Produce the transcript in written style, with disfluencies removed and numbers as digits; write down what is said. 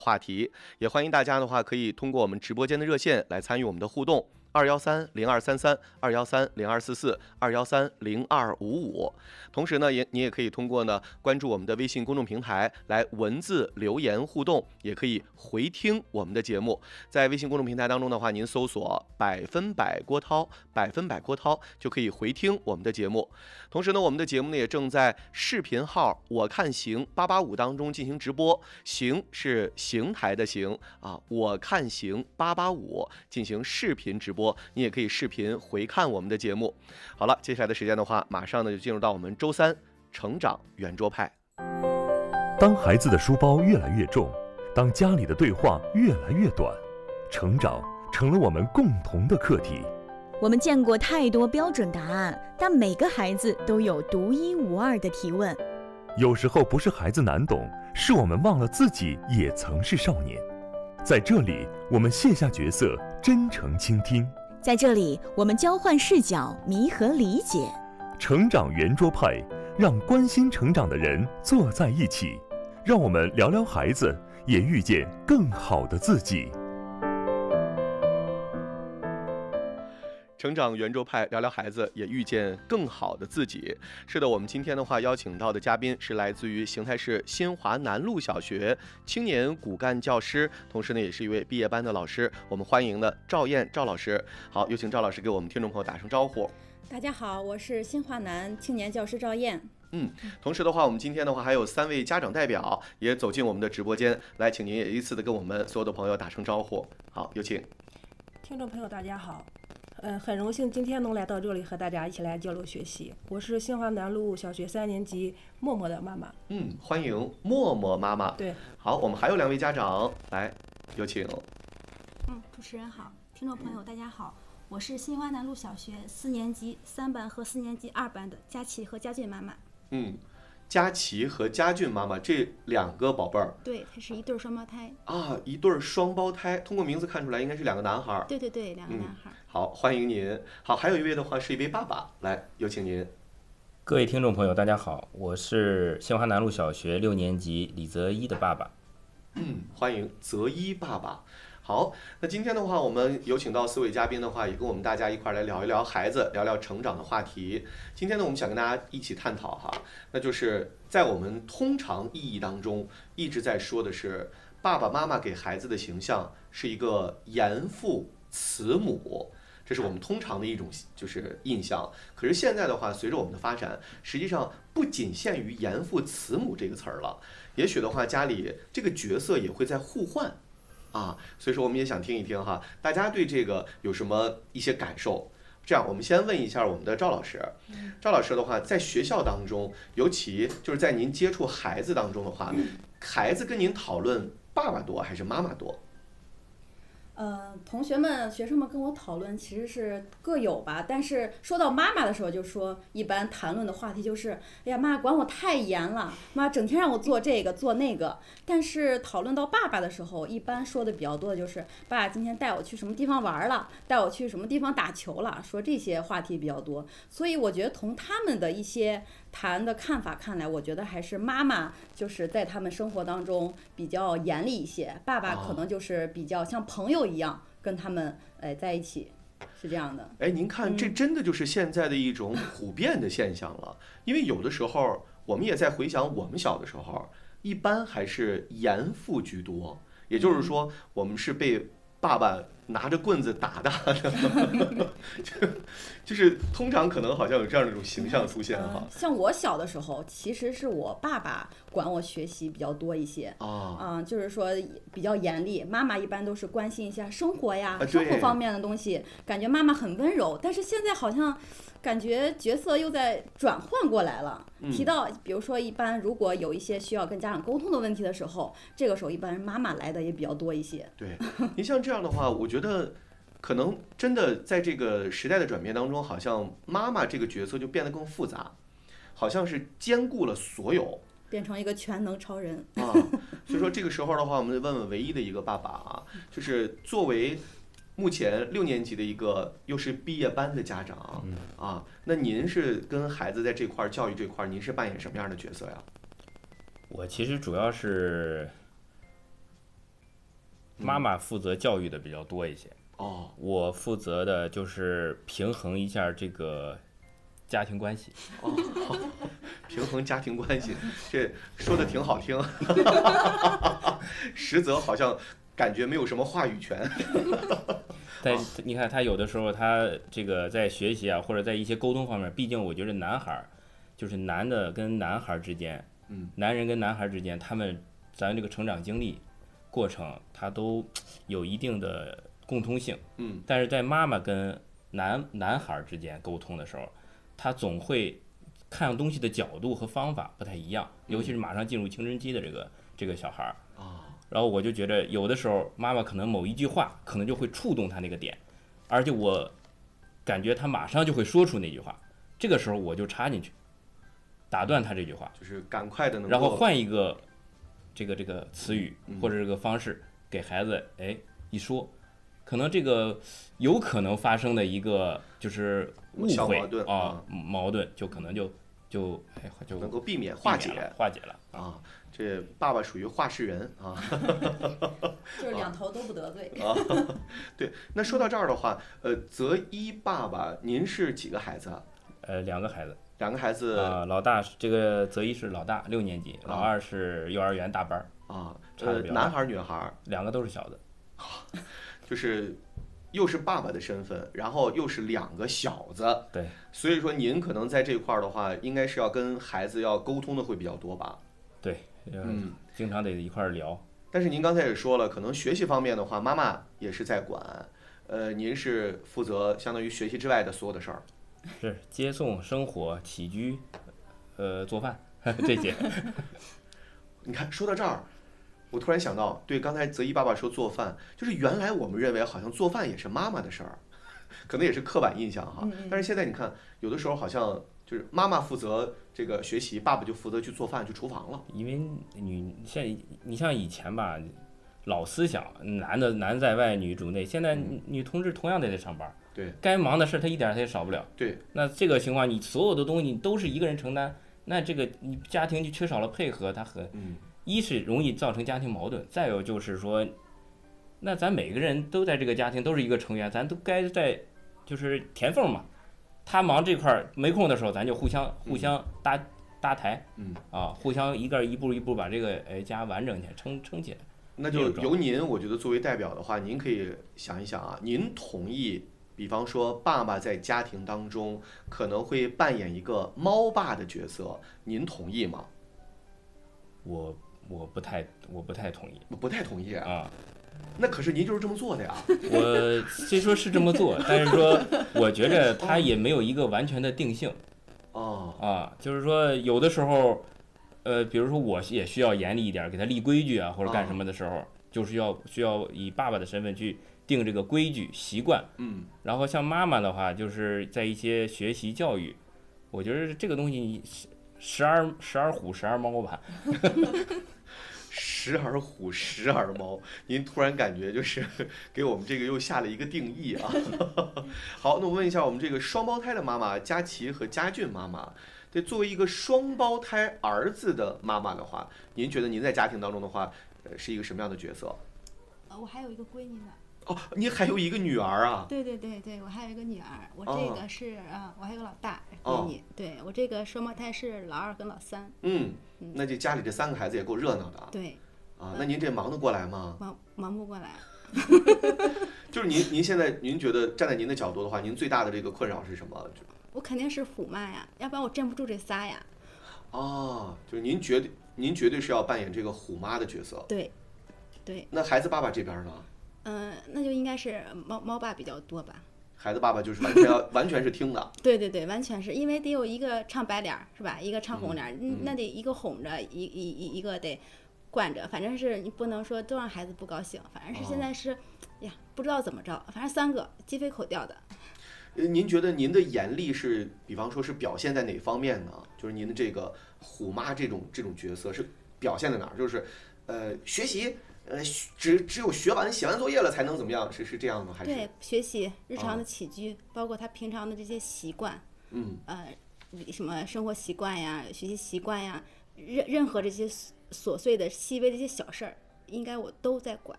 话题，也欢迎大家的话可以通过我们直播间的热线来参与我们的互动。213-0233、213-0244、213-0255。同时呢，你也可以通过呢关注我们的微信公众平台来文字留言互动，也可以回听我们的节目。在微信公众平台当中的话，您搜索100%郭涛，100%郭涛就可以回听我们的节目。同时呢，我们的节目呢也正在视频号我看行885当中进行直播，行是邢台的行啊，我看行885进行视频直播。你也可以视频回看我们的节目。好了，接下来的时间的话，马上呢就进入到我们周三成长圆桌派。 当孩子的书包越来越重，当家里的对话越来越短，成长成了我们共同的课题。 我们见过太多标准答案，但每个孩子都有独一无二的提问。 有时候不是孩子难懂，是我们忘了自己也曾是少年。在这里，我们卸下角色，真诚倾听。 在这里，我们交换视角，弥合理解。 成长圆桌派，让关心成长的人坐在一起，让我们聊聊孩子，也遇见更好的自己。 成长圆桌派，聊聊孩子，也遇见更好的自己。是的，我们今天的话邀请到的嘉宾是来自于邢台市新华南路小学青年骨干教师，同时呢也是一位毕业班的老师。我们欢迎的赵燕赵老师。好，有请赵老师给我们听众朋友打声招呼。 大家好，我是新华南青年教师赵燕。 同时的话，我们今天的话还有3位家长代表也走进我们的直播间来，请您也依次的跟我们所有的朋友打声招呼。好，有请。 听众朋友大家好，很荣幸今天能来到这里和大家一起来交流学习。我是新华南路小学3年级默默的妈妈。 欢迎默默妈妈。 对， 好，我们还有2位家长，来，有请。 主持人好，听众朋友大家好，我是新华南路小学4年级3班和4年级2班的佳琪和佳俊妈妈。 佳琪和佳俊妈妈这2个宝贝儿， 对，它是一对双胞胎啊，一对双胞胎，通过名字看出来应该是2个男孩。 对对对，2个男孩。 好，欢迎您。好，还有一位的话是一位爸爸，来，有请您。 各位听众朋友大家好，我是新华南路小学6年级李泽一的爸爸。 欢迎泽一爸爸。好，那今天的话，我们有请到4位嘉宾的话，也跟我们大家一块来聊一聊孩子，聊聊成长的话题。今天呢，我们想跟大家一起探讨哈，那就是在我们通常意义当中，一直在说的是爸爸妈妈给孩子的形象是一个严父慈母，这是我们通常的一种就是印象。可是现在的话，随着我们的发展，实际上不仅限于严父慈母这个词儿了，也许的话，家里这个角色也会在互换。所以说我们也想听一听哈，大家对这个有什么一些感受？这样，我们先问一下我们的赵老师。赵老师的话，在学校当中，尤其就是在您接触孩子当中的话，孩子跟您讨论爸爸多还是妈妈多？ 同学们、学生们跟我讨论其实是各有吧，但是说到妈妈的时候，就说一般谈论的话题就是，哎呀，妈管我太严了，妈整天让我做这个做那个。但是讨论到爸爸的时候，一般说的比较多的就是，爸今天带我去什么地方玩了，带我去什么地方打球了，说这些话题比较多。所以我觉得从他们的一些谈的看法看来，我觉得还是妈妈就是在他们生活当中比较严厉一些，爸爸可能就是比较像朋友一样跟他们在一起，是这样的。 您看，这真的就是现在的一种普遍的现象了。因为有的时候我们也在回想我们小的时候，一般还是严父居多，也就是说我们是被爸爸拿着棍子打大的，就是通常可能好像有这样的一种形象出现哈。 像我小的时候，其实是我爸爸管我学习比较多一些就是说比较严厉。妈妈一般都是关心一下生活呀、生活方面的东西，感觉妈妈很温柔。但是现在好像感觉角色又在转换过来了。提到比如说一般如果有一些需要跟家长沟通的问题的时候，这个时候一般妈妈来的也比较多一些。 对，你像这样的话，我觉得可能真的在这个时代的转变当中，好像妈妈这个角色就变得更复杂，好像是兼顾了所有， 变成一个全能超人所以说这个时候的话，我们问问唯一的一个爸爸就是作为目前6年级的一个又是毕业班的家长那您是跟孩子在这块教育这块，您是扮演什么样的角色呀？ 我其实主要是妈妈负责教育的比较多一些， 哦， 我负责的就是平衡一下这个家庭关系。 哦，平衡家庭关系，这说的挺好听，实则好像感觉没有什么话语权。 但你看他有的时候他这个在学习啊，或者在一些沟通方面，毕竟我觉得男孩儿就是男的跟男孩儿之间，男人跟男孩儿之间，咱这个成长经历过程，他都有一定的共通性，但是在妈妈跟男孩儿之间沟通的时候，他总会看东西的角度和方法不太一样，尤其是马上进入青春期的这个小孩儿。然后我就觉得有的时候妈妈可能某一句话可能就会触动他那个点，而且我感觉他马上就会说出那句话，这个时候我就插进去，打断他这句话， 就是赶快的能够， 然后换一个这个词语或者这个方式给孩子一说，可能这个有可能发生的一个就是误会矛盾就可能就能够避免化解了啊。这爸爸属于话事人啊， 就是两头都不得罪啊。对，那说到这儿的话，泽一爸爸，您是几个孩子啊 ？2个孩子。 2个孩子老大这个泽一是老大6年级，老二是幼儿园大班啊。男孩女孩 ？2个都是小的。 就是又是爸爸的身份，然后又是2个小子。 对。 所以说您可能在这块儿的话，应该是要跟孩子要沟通的会比较多吧？ 对。经常得一块儿聊。 但是您刚才也说了，可能学习方面的话，妈妈也是在管，您是负责相当于学习之外的所有的事儿。 是接送、生活、起居，做饭这些。 你看，说到这儿，我突然想到，对，刚才泽一爸爸说做饭，就是原来我们认为好像做饭也是妈妈的事儿，可能也是刻板印象哈。但是现在你看，有的时候好像就是妈妈负责这个学习，爸爸就负责去做饭、去厨房了。 因为你像以前吧，老思想，男在外，女主内。现在女同志同样得上班， 对， 该忙的事他一点他也少不了。 对， 那这个情况，你所有的东西你都是一个人承担，那这个你家庭就缺少了配合，它一是容易造成家庭矛盾，再有就是说，那咱每个人都在这个家庭都是一个成员，咱都该在就是填缝嘛。他忙这块没空的时候，咱就互相搭台，互相一步一步把这个家完整起来，撑起来。 那就由您，我觉得作为代表的话，您可以想一想啊，您同意，比方说爸爸在家庭当中可能会扮演一个猫爸的角色，您同意吗？ 我不太同意。 不太同意啊。那可是您就是这么做的呀。 我虽说是这么做，但是说我觉着他也没有一个完全的定性。就是说有的时候，比如说我也需要严厉一点，给他立规矩啊，或者干什么的时候，就是需要以爸爸的身份去定这个规矩习惯。然后像妈妈的话，就是在一些学习教育，我觉得这个东西时而虎，时而猫吧。 时而虎，时而猫，您突然感觉就是给我们这个又下了一个定义啊。好，那我问一下我们这个双胞胎的妈妈佳琪和佳俊妈妈，对，作为一个双胞胎儿子的妈妈的话，您觉得您在家庭当中的话，是一个什么样的角色？ 我还有一个闺女呢。 哦，您还有一个女儿啊？ 对，我还有一个女儿，我这个是我还有个老大闺女，对，我这个双胞胎是老2跟老3。 那这家里这3个孩子也够热闹的啊。 对。 那您这忙得过来吗？ 忙不过来。 就是您现在您觉得站在您的角度的话，您最大的这个困扰是什么？ 我肯定是虎妈呀，要不然我镇不住这仨呀。 就是您绝对是要扮演这个虎妈的角色。 对。 那孩子爸爸这边呢？ 那就应该是猫爸比较多吧。 孩子爸爸就是完全是听的。 对，完全是因为得有一个唱白脸是吧？一个唱红脸，那得一个哄着，一个得惯着，反正是你不能说都让孩子不高兴，反正是现在是，不知道怎么着，反正3个鸡飞狗跳的。 您觉得您的严厉是，比方说是表现在哪方面呢？就是您的这个虎妈这种角色是表现在哪儿？就是学习。只有学完写完作业了才能怎么样？是这样吗？还是对学习日常的起居，包括他平常的这些习惯，什么生活习惯呀、学习习惯呀，任何这些琐碎的、细微的一些小事儿，应该我都在管。